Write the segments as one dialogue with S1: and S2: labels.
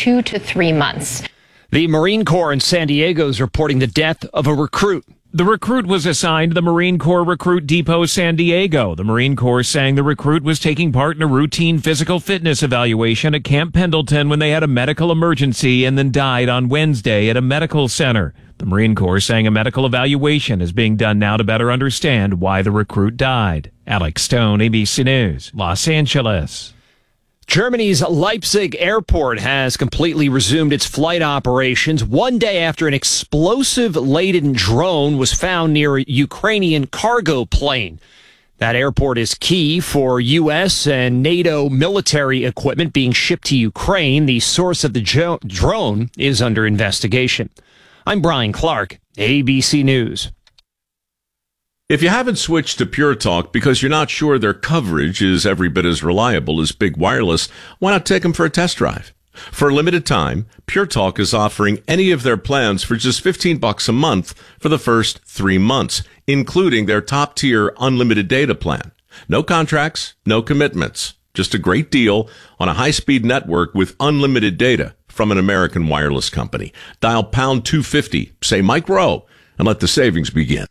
S1: 2 to 3 months.
S2: The Marine Corps in San Diego is reporting the death of a recruit.
S3: The recruit was assigned to the Marine Corps Recruit Depot, San Diego. The Marine Corps saying the recruit was taking part in a routine physical fitness evaluation at Camp Pendleton when they had a medical emergency and then died on Wednesday at a medical center. The Marine Corps saying a medical evaluation is being done now to better understand why the recruit died. Alex Stone, ABC News, Los Angeles.
S2: Germany's Leipzig airport has completely resumed its flight operations 1 day after an explosive-laden drone was found near a Ukrainian cargo plane. That airport is key for U.S. and NATO military equipment being shipped to Ukraine. The source of the drone is under investigation. I'm Brian Clark, ABC News.
S4: If you haven't switched to Pure Talk because you're not sure their coverage is every bit as reliable as Big Wireless, why not take them for a test drive? For a limited time, Pure Talk is offering any of their plans for just $15 a month for the first 3 months, including their top-tier unlimited data plan. No contracts, no commitments. Just a great deal on a high-speed network with unlimited data from an American wireless company. Dial pound 250, say Mike Rowe, and let the savings begin.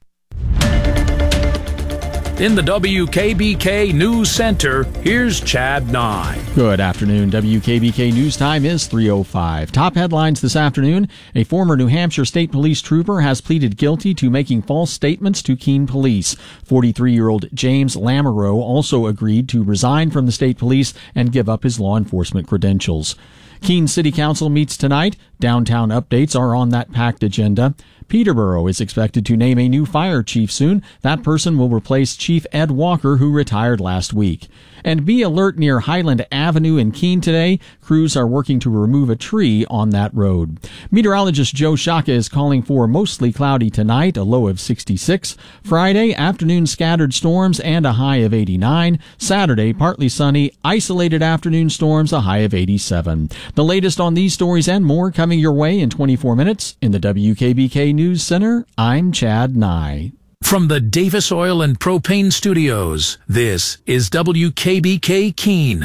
S5: In the WKBK News Center, here's Chad Nye.
S6: Good afternoon. WKBK News Time is 3:05. Top headlines this afternoon. A former New Hampshire State Police trooper has pleaded guilty to making false statements to Keene Police. 43-year-old James Lamoureux also agreed to resign from the state police and give up his law enforcement credentials. Keene City Council meets tonight. Downtown updates are on that packed agenda. Peterborough is expected to name a new fire chief soon. That person will replace Chief Ed Walker, who retired last week. And be alert near Highland Avenue in Keene today. Crews are working to remove a tree on that road. Meteorologist Joe Shaka is calling for mostly cloudy tonight, a low of 66. Friday, afternoon scattered storms and a high of 89. Saturday, partly sunny, isolated afternoon storms, a high of 87. The latest on these stories and more coming your way in 24 minutes. In the WKBK News Center, I'm Chad Nye.
S5: From the Davis Oil and Propane Studios, this is WKBK Keene.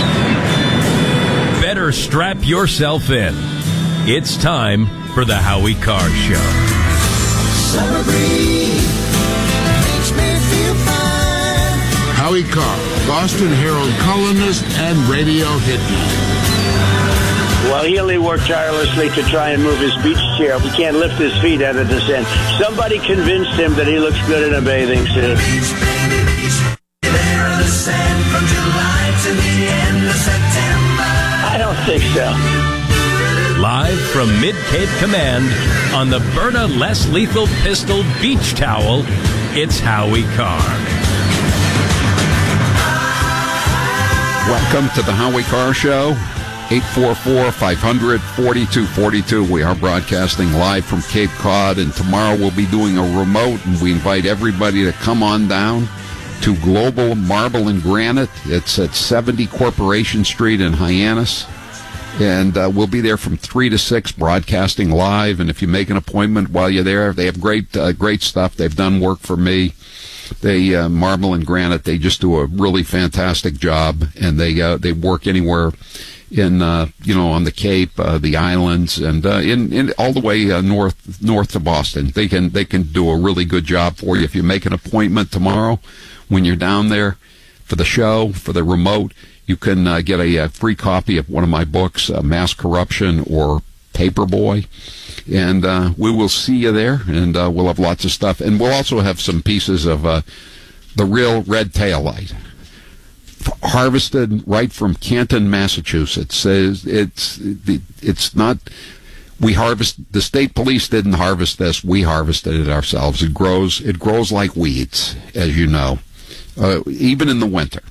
S5: Better strap yourself in. It's time for the Howie Carr Show.
S7: Summer breeze makes me feel fine.
S8: Howie Carr, Boston Herald columnist and radio hitman.
S9: Well, he only worked tirelessly to try and move his beach chair. He can't lift his feet out of the sand. Somebody convinced him that he looks good in a bathing suit.
S7: Beach, baby, beach. There on the sand from July to the end of September.
S9: I don't think so.
S5: Live from Mid-Cape Command on the Berta Less Lethal Pistol Beach Towel, it's Howie Carr.
S10: Welcome to the Howie Carr Show. 844-500-4242. We are broadcasting live from Cape Cod, and tomorrow we'll be doing a remote, and we invite everybody to come on down to Global Marble and Granite. It's at 70 Corporation Street in Hyannis, and we'll be there from 3 to 6 broadcasting live, and if you make an appointment while you're there, they have great stuff. They've done work for me. They Marble and Granite, they just do a really fantastic job, and they work anywhere in on the Cape, the islands, and in all the way north to Boston. They can do a really good job for you. If you make an appointment tomorrow when you're down there for the show, for the remote, you can get a free copy of one of my books, Mass Corruption or Paperboy, and we will see you there, and we'll have lots of stuff, and we'll also have some pieces of the real red taillight, harvested right from Canton, Massachusetts. It's not. We harvest. The state police didn't harvest this. We harvested it ourselves. It grows like weeds, as you know, even in the winter.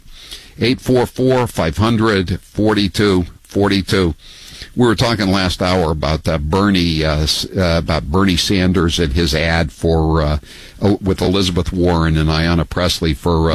S10: 844-500-4242. We were talking last hour about Bernie Sanders and his ad for with Elizabeth Warren and Ayanna Pressley for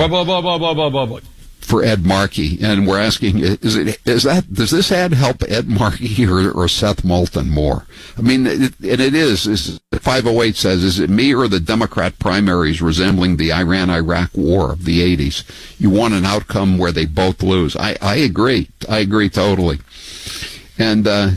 S10: Ed Markey, and we're asking, does this ad help Ed Markey or Seth Moulton more? I mean, it is 508 says, is it me or the Democrat primaries resembling the Iran-Iraq war of the 80s? You want an outcome where they both lose. I agree. I agree totally. And